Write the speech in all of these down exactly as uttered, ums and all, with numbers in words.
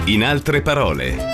In altre parole.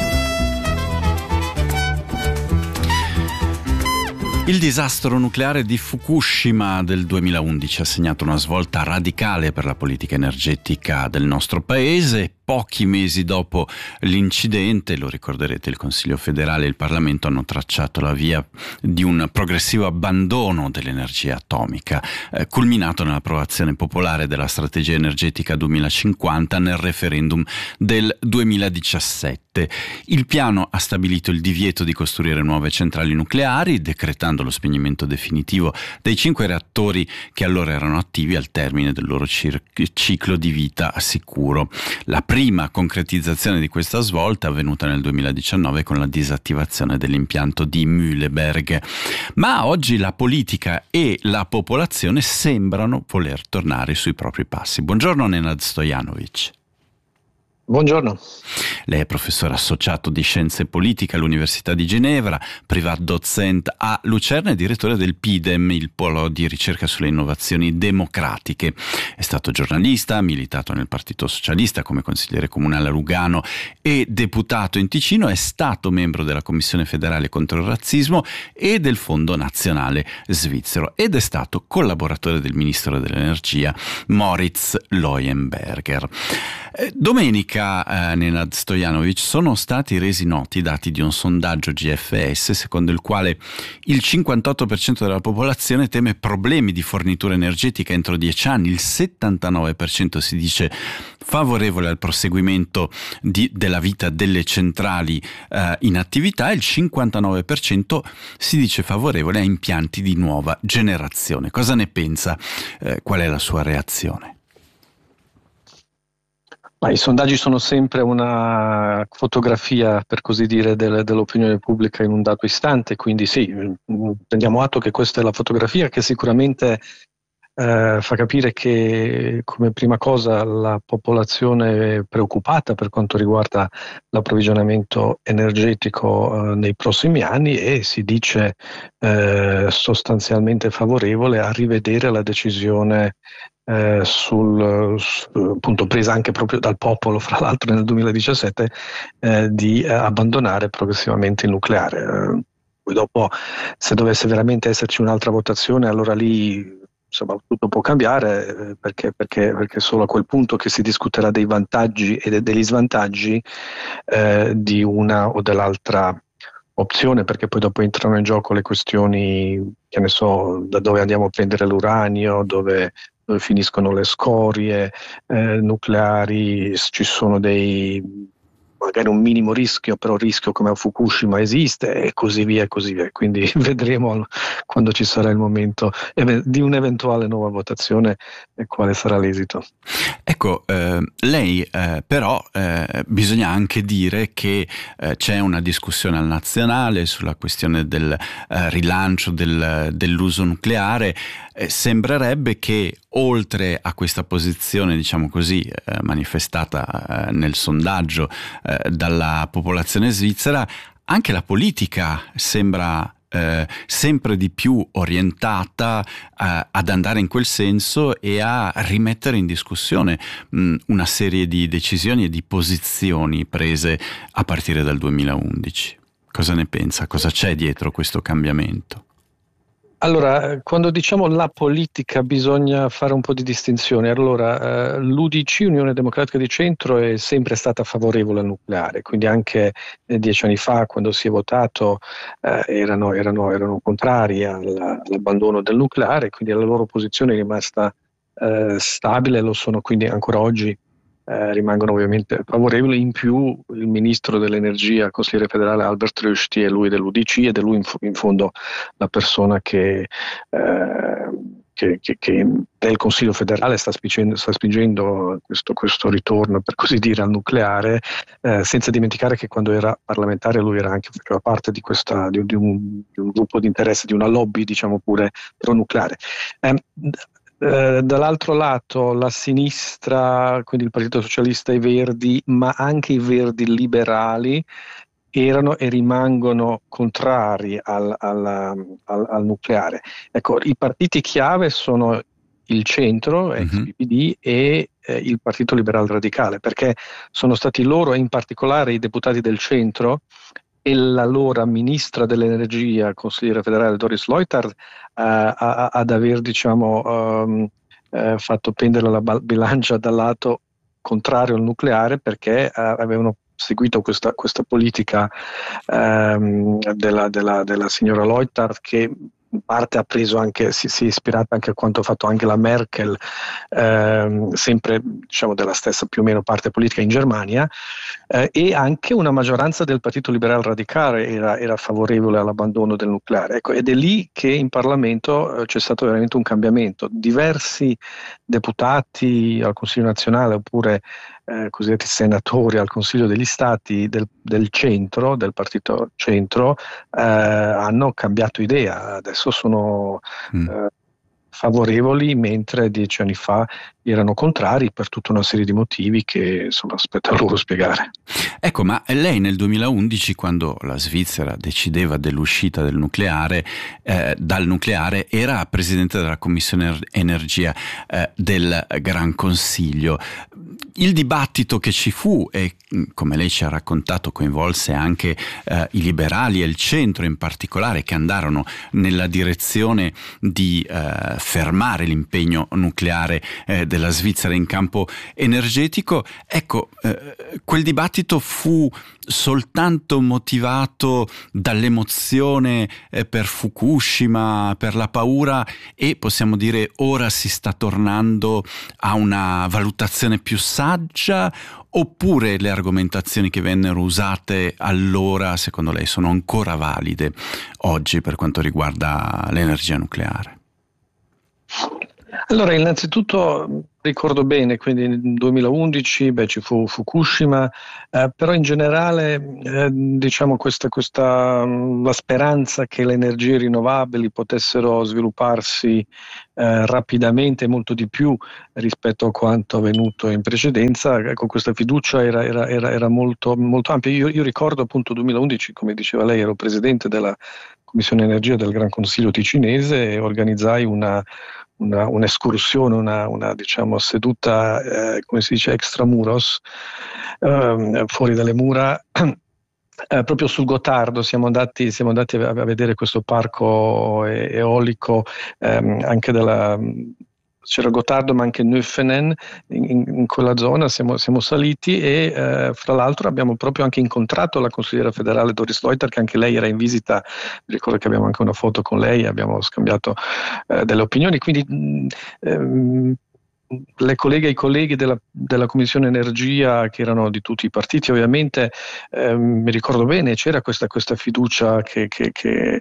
Il disastro nucleare di Fukushima del duemilaundici ha segnato una svolta radicale per la politica energetica del nostro paese. Pochi mesi dopo l'incidente, lo ricorderete, il Consiglio federale e il Parlamento hanno tracciato la via di un progressivo abbandono dell'energia atomica, eh, culminato nell'approvazione popolare della strategia energetica duemilacinquanta nel referendum del duemiladiciassette. Il piano ha stabilito il divieto di costruire nuove centrali nucleari, decretando lo spegnimento definitivo dei cinque reattori che allora erano attivi al termine del loro cir- ciclo di vita sicuro. La prima concretizzazione di questa svolta è avvenuta nel duemiladiciannove con la disattivazione dell'impianto di Mühleberg. Ma oggi la politica e la popolazione sembrano voler tornare sui propri passi. Buongiorno Nenad Stojanovic. Buongiorno. Lei è professore associato di Scienze Politiche all'Università di Ginevra, Privatdozent a Lucerna e direttore del PIDEM, il polo di ricerca sulle innovazioni democratiche. È stato giornalista, ha militato nel Partito Socialista come consigliere comunale a Lugano e deputato in Ticino, è stato membro della Commissione federale contro il razzismo e del Fondo Nazionale Svizzero ed è stato collaboratore del Ministro dell'Energia Moritz Leuenberger. Domenica, eh, Nenad Stojanovic, sono stati resi noti i dati di un sondaggio G F S secondo il quale il cinquantotto per cento della popolazione teme problemi di fornitura energetica entro dieci anni, il settantanove per cento si dice favorevole al proseguimento di, della vita delle centrali eh, in attività e il cinquantanove per cento si dice favorevole a impianti di nuova generazione. Cosa ne pensa? Eh, qual è la sua reazione? Ma i sondaggi sono sempre una fotografia, per così dire, del, dell'opinione pubblica in un dato istante, quindi sì, prendiamo atto che questa è la fotografia che sicuramente eh, fa capire che come prima cosa la popolazione è preoccupata per quanto riguarda l'approvvigionamento energetico eh, nei prossimi anni e si dice eh, sostanzialmente favorevole a rivedere la decisione Eh, sul, su, appunto presa anche proprio dal popolo, fra l'altro nel duemiladiciassette, eh, di eh, abbandonare progressivamente il nucleare. Eh, poi dopo, se dovesse veramente esserci un'altra votazione, allora lì insomma tutto può cambiare, eh, perché, perché, perché è solo a quel punto che si discuterà dei vantaggi e de- degli svantaggi eh, di una o dell'altra opzione, perché poi dopo entrano in gioco le questioni, che ne so, da dove andiamo a prendere l'uranio, dove dove finiscono le scorie eh, nucleari, ci sono dei magari un minimo rischio, però rischio come a Fukushima esiste e così via e così via. Quindi vedremo quando ci sarà il momento di un'eventuale nuova votazione e quale sarà l'esito. Ecco, eh, lei eh, però eh, bisogna anche dire che eh, c'è una discussione al nazionale sulla questione del eh, rilancio del, dell'uso nucleare. Eh, sembrerebbe che oltre a questa posizione, diciamo così, eh, manifestata eh, nel sondaggio eh, dalla popolazione svizzera, anche la politica sembra Eh, sempre di più orientata eh, ad andare in quel senso e a rimettere in discussione mh, una serie di decisioni e di posizioni prese a partire dal duemilaundici. Cosa ne pensa? Cosa c'è dietro questo cambiamento? Allora, quando diciamo la politica bisogna fare un po' di distinzione. Allora, eh, l'U D C, Unione Democratica di Centro, è sempre stata favorevole al nucleare, quindi anche eh, dieci anni fa, quando si è votato, eh, erano, erano, erano contrari alla, all'abbandono del nucleare, quindi la loro posizione è rimasta eh, stabile, lo sono quindi ancora oggi. Eh, rimangono ovviamente favorevoli. In più il ministro dell'energia, consigliere federale Albert Rösti, è lui dell'U D C ed è lui in, f- in fondo la persona che, eh, che, che, che nel Consiglio federale sta spingendo, sta spingendo questo, questo ritorno, per così dire, al nucleare, eh, senza dimenticare che quando era parlamentare lui era anche, faceva parte di, questa, di, di, un, di un gruppo di interesse, di una lobby, diciamo pure, pro nucleare. Eh, Eh, dall'altro lato la sinistra, quindi il Partito Socialista e i Verdi, ma anche i Verdi liberali, erano e rimangono contrari al, al, al, al nucleare. Ecco, i partiti chiave sono il centro, ex Mhm. P P D, e eh, il Partito Liberal Radicale, perché sono stati loro, e in particolare i deputati del centro, e l'allora ministra dell'energia, consigliere federale Doris Leuthard, eh, a- a- ad aver, diciamo, ehm, eh, fatto pendere la ba- bilancia dal lato contrario al nucleare, perché eh, avevano seguito questa, questa politica ehm, della, della- della signora Leuthard, che in parte ha preso anche, si, si è ispirata anche a quanto ha fatto Angela Merkel, ehm, sempre, diciamo, della stessa più o meno parte politica in Germania, eh, e anche una maggioranza del Partito Liberal Radicale era, era favorevole all'abbandono del nucleare. Ecco, ed è lì che in Parlamento eh, c'è stato veramente un cambiamento. Diversi deputati al Consiglio nazionale, oppure eh, cosiddetti senatori al Consiglio degli Stati del, del centro, del partito centro, eh, hanno cambiato idea. Adesso sono Mm. eh, favorevoli, mentre dieci anni fa erano contrari per tutta una serie di motivi che, insomma, aspetta a loro spiegare. Ecco, ma lei nel duemilaundici, quando la Svizzera decideva dell'uscita del nucleare, eh, dal nucleare, era presidente della Commissione Energia eh, del Gran Consiglio. Il dibattito che ci fu, e come lei ci ha raccontato, coinvolse anche eh, i liberali e il centro in particolare, che andarono nella direzione di eh, fermare l'impegno nucleare eh, della Svizzera in campo energetico. Ecco, eh, quel dibattito fu soltanto motivato dall'emozione eh, per Fukushima, per la paura, e possiamo dire ora si sta tornando a una valutazione più saggia, oppure le argomentazioni che vennero usate allora secondo lei sono ancora valide oggi per quanto riguarda l'energia nucleare? Allora, innanzitutto ricordo bene, quindi nel duemilaundici beh, ci fu Fukushima, eh, però in generale eh, diciamo questa, questa, la speranza che le energie rinnovabili potessero svilupparsi eh, rapidamente, molto di più rispetto a quanto avvenuto in precedenza, ecco, questa fiducia era, era, era, era molto, molto ampia. Io, io ricordo appunto duemilaundici, come diceva lei, ero presidente della Commissione Energia del Gran Consiglio ticinese e organizzai una Una, un'escursione, una, una diciamo, seduta, eh, come si dice, extramuros, ehm, fuori dalle mura, eh, proprio sul Gottardo. Siamo andati, siamo andati a, a vedere questo parco e- eolico, ehm, anche della... C'era Gottardo ma anche Nüffenen in, in, in quella zona, siamo, siamo saliti e eh, fra l'altro abbiamo proprio anche incontrato la consigliera federale Doris Leuthard, che anche lei era in visita. Mi ricordo che abbiamo anche una foto con lei, abbiamo scambiato eh, delle opinioni, quindi mh, ehm, le colleghe e i colleghi della, della Commissione Energia, che erano di tutti i partiti ovviamente, ehm, mi ricordo bene, c'era questa, questa fiducia che, che, che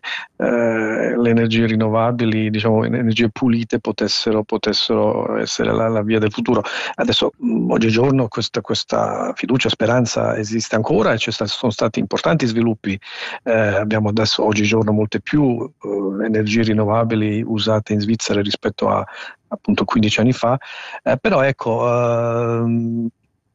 eh, le energie rinnovabili, diciamo, le energie pulite potessero, potessero essere la, la via del futuro. Adesso, mh, oggigiorno, questa, questa fiducia, speranza esiste ancora, e ci sono stati importanti sviluppi. Eh, abbiamo adesso oggigiorno molte più eh, energie rinnovabili usate in Svizzera rispetto a appunto quindici anni fa, eh, però ecco, ehm,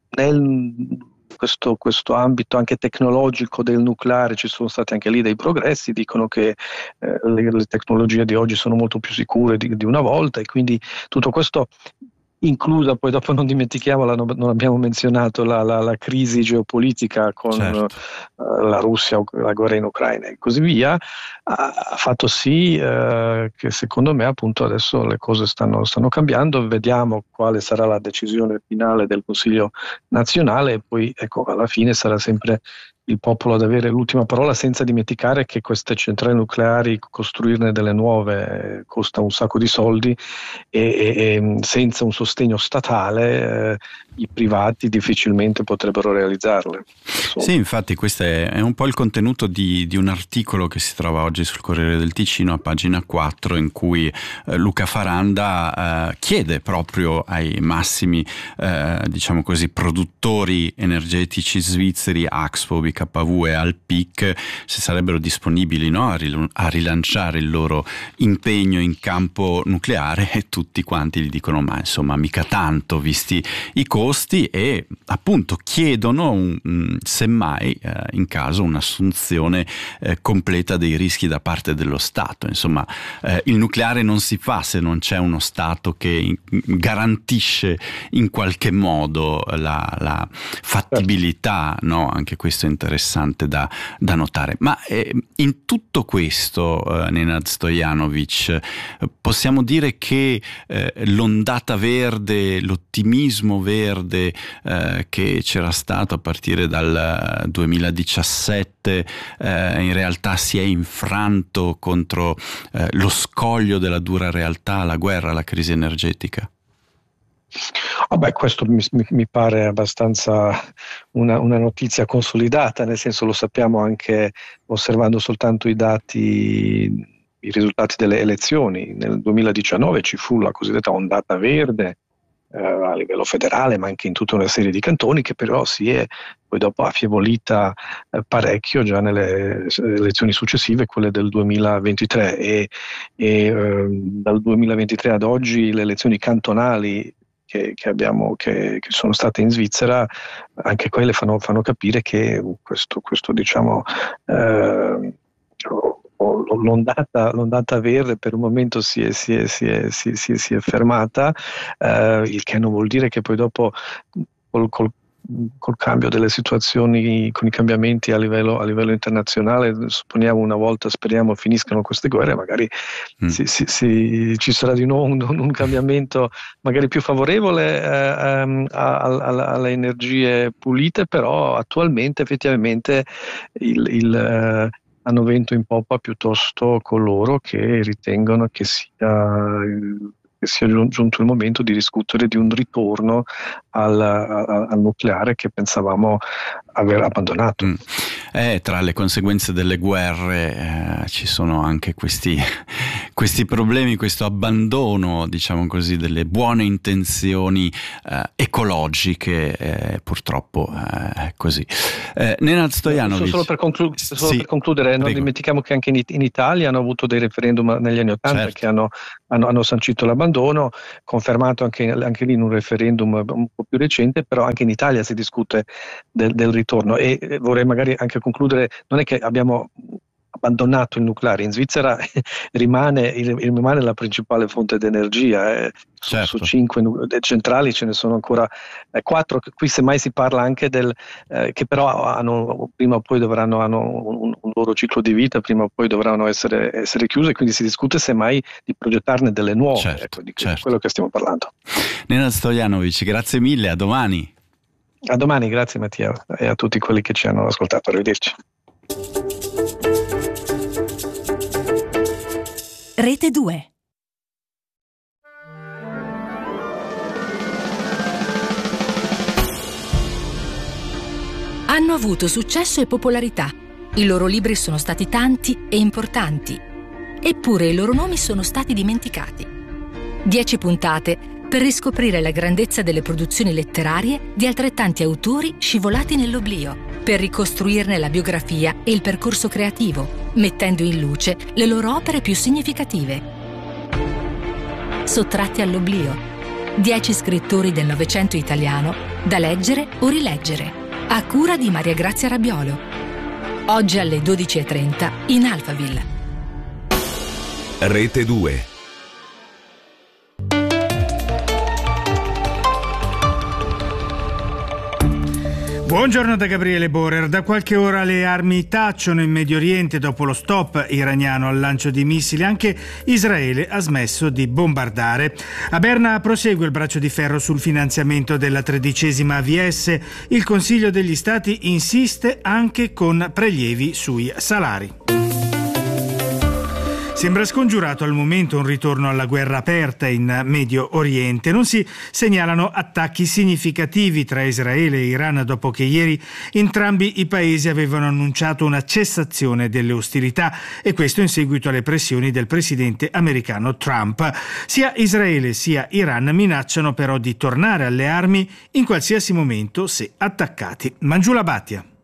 nel questo, questo ambito anche tecnologico del nucleare ci sono stati anche lì dei progressi. Dicono che eh, le, le tecnologie di oggi sono molto più sicure di, di una volta, e quindi tutto questo, inclusa, poi dopo non dimentichiamola, non, non abbiamo menzionato la, la, la crisi geopolitica con Certo. uh, la Russia, la guerra in Ucraina e così via, ha, ha fatto sì uh, che secondo me appunto adesso le cose stanno, stanno cambiando. Vediamo quale sarà la decisione finale del Consiglio nazionale, e poi ecco, alla fine sarà sempre il popolo ad avere l'ultima parola, senza dimenticare che queste centrali nucleari, costruirne delle nuove, costa un sacco di soldi, e, e, e senza un sostegno statale eh, i privati difficilmente potrebbero realizzarle. Insomma. Sì, infatti questo è, è un po' il contenuto di, di un articolo che si trova oggi sul Corriere del Ticino, a pagina quattro, in cui eh, Luca Faranda eh, chiede proprio ai massimi, eh, diciamo così, produttori energetici svizzeri, Axpo, K V e al P I C, se sarebbero disponibili, no, a, ril- a rilanciare il loro impegno in campo nucleare, e tutti quanti gli dicono ma insomma mica tanto visti i costi, e appunto chiedono un, un, semmai eh, in caso un'assunzione eh, completa dei rischi da parte dello Stato. Insomma eh, il nucleare non si fa se non c'è uno Stato che in, garantisce in qualche modo la, la fattibilità, no? Anche questo è interessante da, da notare. Ma eh, in tutto questo, eh, Nenad Stojanovic, eh, possiamo dire che eh, l'ondata verde, l'ottimismo verde eh, che c'era stato a partire dal duemiladiciassette eh, in realtà si è infranto contro eh, lo scoglio della dura realtà, la guerra, la crisi energetica? Oh beh, questo mi, mi pare abbastanza una, una notizia consolidata, nel senso lo sappiamo anche osservando soltanto i dati, i risultati delle elezioni. Nel duemiladiciannove ci fu la cosiddetta ondata verde eh, a livello federale, ma anche in tutta una serie di cantoni, che però si è poi dopo affievolita eh, parecchio già nelle elezioni successive, quelle del duemilaventitré, e, e eh, dal duemilaventitré ad oggi le elezioni cantonali Che, che abbiamo che, che sono state in Svizzera, anche quelle fanno, fanno capire che questo, questo diciamo eh, l'ondata, l'ondata verde per un momento si è, si è, si è, si è, si è, si è fermata, eh, il che non vuol dire che poi dopo col, col col cambio delle situazioni, con i cambiamenti a livello, a livello internazionale, supponiamo una volta, speriamo finiscano queste guerre, magari mm. si, si, si, ci sarà di nuovo un, un cambiamento magari più favorevole eh, um, a, a, alle energie pulite, però attualmente effettivamente il, il uh, hanno vento in poppa piuttosto coloro che ritengono che sia che sia giunto il momento di discutere di un ritorno al, al, al nucleare che pensavamo aver abbandonato. Mm. Eh, tra le conseguenze delle guerre eh, ci sono anche questi, questi problemi, questo abbandono, diciamo così, delle buone intenzioni eh, ecologiche, eh, purtroppo eh, è così. Eh, Nenad Stojanovic. Solo per, conclu- solo sì, per concludere, non prego. dimentichiamo che anche in, in Italia hanno avuto dei referendum negli anni Ottanta, certo, che hanno, hanno, hanno sancito l'abbandono, confermato anche, anche lì in un referendum un po' più recente, però anche in Italia si discute del, del ritorno. E vorrei magari anche concludere, non è che abbiamo abbandonato il nucleare, in Svizzera rimane, rimane la principale fonte di energia, eh. su, certo. su cinque centrali ce ne sono ancora eh, quattro, qui semmai si parla anche del eh, che però hanno, prima o poi dovranno hanno un, un loro ciclo di vita, prima o poi dovranno essere, essere chiuse, quindi si discute semmai di progettarne delle nuove, certo, ecco, di certo. quello che stiamo parlando. Nenad Stojanovic, grazie mille, a domani. A domani, grazie Mattia, e a tutti quelli che ci hanno ascoltato, arrivederci. Rete due. Hanno avuto successo e popolarità. I loro libri sono stati tanti e importanti. Eppure i loro nomi sono stati dimenticati. Dieci puntate per riscoprire la grandezza delle produzioni letterarie di altrettanti autori scivolati nell'oblio, per ricostruirne la biografia e il percorso creativo, mettendo in luce le loro opere più significative. Sottratti all'oblio. Dieci scrittori del Novecento italiano da leggere o rileggere, a cura di Maria Grazia Rabiolo. Oggi alle dodici e trenta in Alphaville. Rete due. Buongiorno da Gabriele Borer. Da qualche ora le armi tacciono in Medio Oriente dopo lo stop iraniano al lancio di missili. Anche Israele ha smesso di bombardare. A Berna prosegue il braccio di ferro sul finanziamento della tredicesima A V S. Il Consiglio degli Stati insiste anche con prelievi sui salari. Sembra scongiurato al momento un ritorno alla guerra aperta in Medio Oriente. Non si segnalano attacchi significativi tra Israele e Iran dopo che ieri entrambi i paesi avevano annunciato una cessazione delle ostilità, e questo in seguito alle pressioni del presidente americano Trump. Sia Israele sia Iran minacciano però di tornare alle armi in qualsiasi momento se attaccati. Mangiula Bhatia.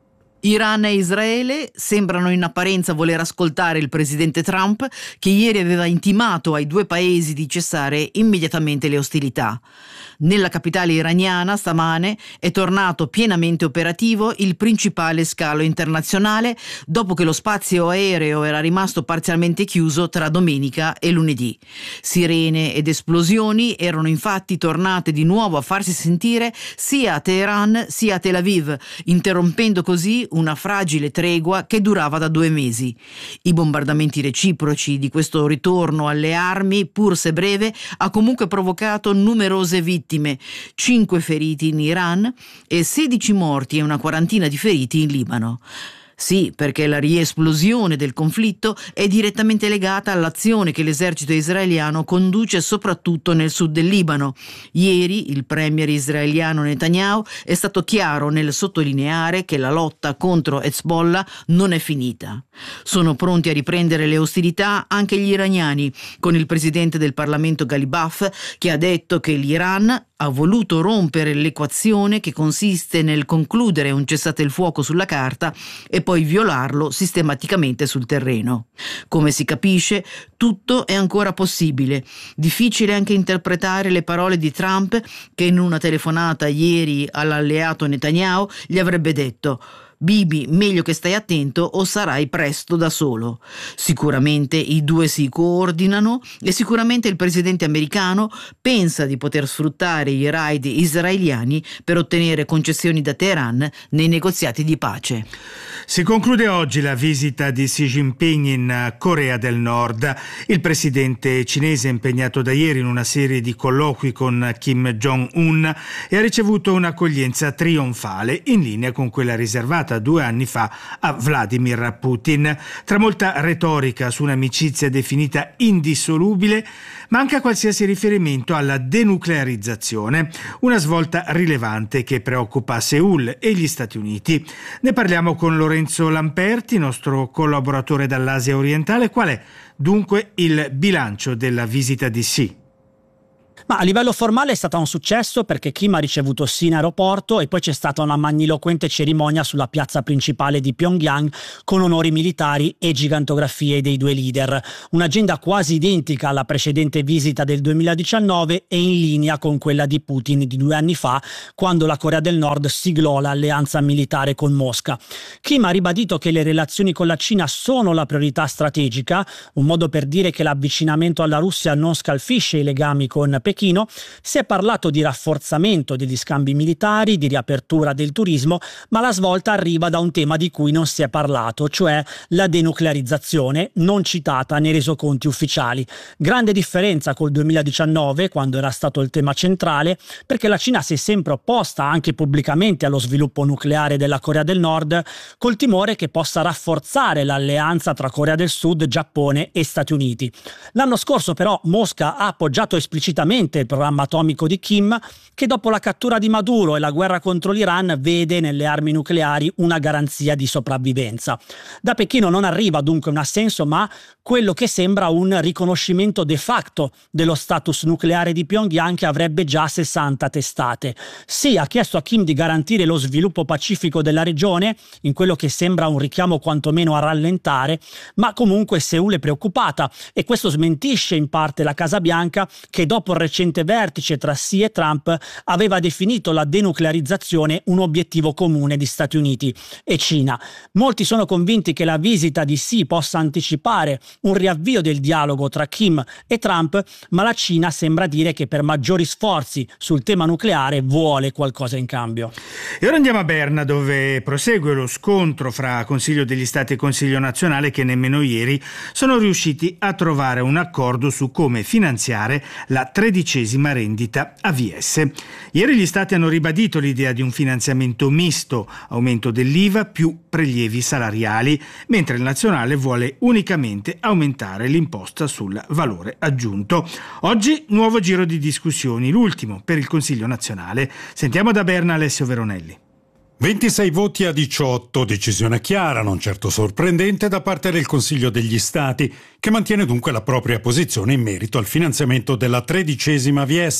Iran e Israele sembrano in apparenza voler ascoltare il presidente Trump, che ieri aveva intimato ai due paesi di cessare immediatamente le ostilità. Nella capitale iraniana stamane è tornato pienamente operativo il principale scalo internazionale dopo che lo spazio aereo era rimasto parzialmente chiuso tra domenica e lunedì. Sirene ed esplosioni erano infatti tornate di nuovo a farsi sentire sia a Teheran sia a Tel Aviv, interrompendo così una fragile tregua che durava da due mesi. I bombardamenti reciproci di questo ritorno alle armi, pur se breve, ha comunque provocato numerose vittime. cinque feriti in Iran e sedici morti e una quarantina di feriti in Libano. Sì, perché la riesplosione del conflitto è direttamente legata all'azione che l'esercito israeliano conduce soprattutto nel sud del Libano. Ieri il premier israeliano Netanyahu è stato chiaro nel sottolineare che la lotta contro Hezbollah non è finita. Sono pronti a riprendere le ostilità anche gli iraniani, con il presidente del Parlamento Ghalibaf che ha detto che l'Iran ha voluto rompere l'equazione che consiste nel concludere un cessate il fuoco sulla carta e poi violarlo sistematicamente sul terreno. Come si capisce, tutto è ancora possibile. Difficile anche interpretare le parole di Trump, che in una telefonata ieri all'alleato Netanyahu gli avrebbe detto: Bibi, meglio che stai attento o sarai presto da solo. Sicuramente i due si coordinano e sicuramente il presidente americano pensa di poter sfruttare i raid israeliani per ottenere concessioni da Teheran nei negoziati di pace. Si conclude oggi la visita di Xi Jinping in Corea del Nord. Il presidente cinese è impegnato da ieri in una serie di colloqui con Kim Jong-un e ha ricevuto un'accoglienza trionfale in linea con quella riservata due anni fa a Vladimir Putin. Tra molta retorica su un'amicizia definita indissolubile, manca qualsiasi riferimento alla denuclearizzazione, una svolta rilevante che preoccupa Seul e gli Stati Uniti. Ne parliamo con Lorenzo Lamperti, nostro collaboratore dall'Asia orientale. Qual è dunque il bilancio della visita di Xi? Ma a livello formale è stato un successo, perché Kim ha ricevuto Xi in aeroporto e poi c'è stata una magniloquente cerimonia sulla piazza principale di Pyongyang con onori militari e gigantografie dei due leader. Un'agenda quasi identica alla precedente visita del duemiladiciannove e in linea con quella di Putin di due anni fa, quando la Corea del Nord siglò l'alleanza militare con Mosca. Kim ha ribadito che le relazioni con la Cina sono la priorità strategica, un modo per dire che l'avvicinamento alla Russia non scalfisce i legami con Pechino. Si è parlato di rafforzamento degli scambi militari, di riapertura del turismo, ma la svolta arriva da un tema di cui non si è parlato, cioè la denuclearizzazione, non citata nei resoconti ufficiali. Grande differenza col duemiladiciannove, quando era stato il tema centrale, perché la Cina si è sempre opposta anche pubblicamente allo sviluppo nucleare della Corea del Nord, col timore che possa rafforzare l'alleanza tra Corea del Sud, Giappone e Stati Uniti. L'anno scorso però Mosca ha appoggiato esplicitamente il programma atomico di Kim, che dopo la cattura di Maduro e la guerra contro l'Iran vede nelle armi nucleari una garanzia di sopravvivenza. Da Pechino non arriva dunque un assenso, ma quello che sembra un riconoscimento de facto dello status nucleare di Pyongyang, che avrebbe già sessanta testate. Sì, ha chiesto a Kim di garantire lo sviluppo pacifico della regione, in quello che sembra un richiamo quantomeno a rallentare, ma comunque Seul è preoccupata e questo smentisce in parte la Casa Bianca, che dopo il recente vertice tra Xi e Trump aveva definito la denuclearizzazione un obiettivo comune di Stati Uniti e Cina. Molti sono convinti che la visita di Xi possa anticipare un riavvio del dialogo tra Kim e Trump, ma la Cina sembra dire che per maggiori sforzi sul tema nucleare vuole qualcosa in cambio. E ora andiamo a Berna, dove prosegue lo scontro fra Consiglio degli Stati e Consiglio nazionale, che nemmeno ieri sono riusciti a trovare un accordo su come finanziare la tredicesima rendita A V S. Ieri gli Stati hanno ribadito l'idea di un finanziamento misto, aumento dell'I V A più prelievi salariali, mentre il nazionale vuole unicamente aumentare l'imposta sul valore aggiunto. Oggi nuovo giro di discussioni, l'ultimo per il Consiglio nazionale. Sentiamo da Berna Alessio Veronelli. ventisei voti a diciotto, decisione chiara, non certo sorprendente, da parte del Consiglio degli Stati, che mantiene dunque la propria posizione in merito al finanziamento della tredicesima A V S,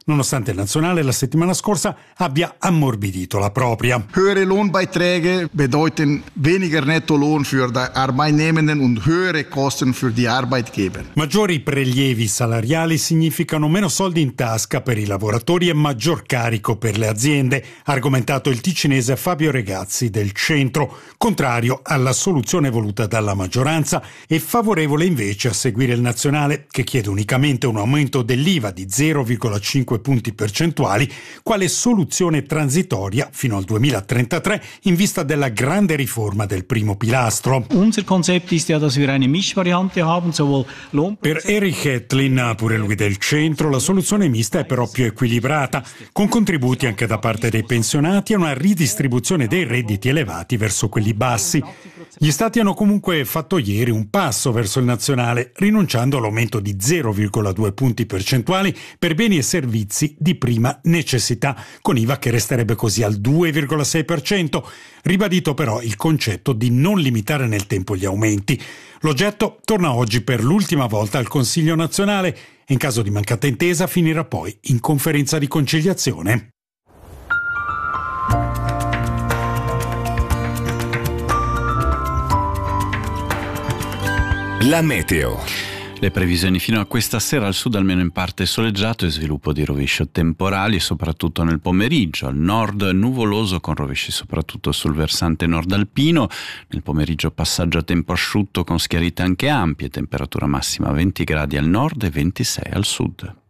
nonostante il Nazionale la settimana scorsa abbia ammorbidito la propria. Höhere Lohnbeiträge bedeuten weniger Nettolohn für die Arbeitnehmenden und höhere Kosten für die Arbeitgeber. Maggiori prelievi salariali significano meno soldi in tasca per i lavoratori e maggior carico per le aziende, ha argomentato il ticinese Fabio Regazzi del Centro, contrario alla soluzione voluta dalla maggioranza e favorevole invece a seguire il Nazionale, che chiede unicamente un aumento dell'I V A di zero virgola cinque punti percentuali quale soluzione transitoria fino al duemilatrentatré in vista della grande riforma del primo pilastro. Unser Konzept ist ja, dass wir eine Mischvariante haben, sowohl Lohn... Per Erich Hetlin, pure lui del Centro, la soluzione mista è però più equilibrata, con contributi anche da parte dei pensionati e una ridistribuzione dei redditi elevati verso quelli bassi. Gli Stati hanno comunque fatto ieri un passo verso il Nazionale, rinunciando all'aumento di zero virgola due punti percentuali per beni e servizi di prima necessità, con I V A che resterebbe così al due virgola sei per cento, ribadito però il concetto di non limitare nel tempo gli aumenti. L'oggetto torna oggi per l'ultima volta al Consiglio nazionale e in caso di mancata intesa finirà poi in conferenza di conciliazione. La meteo. Le previsioni fino a questa sera: al sud almeno in parte soleggiato e sviluppo di rovesci temporali, soprattutto nel pomeriggio. Al nord nuvoloso con rovesci soprattutto sul versante nord alpino. Nel pomeriggio passaggio a tempo asciutto con schiarite anche ampie, temperatura massima venti gradi al nord e ventisei al sud.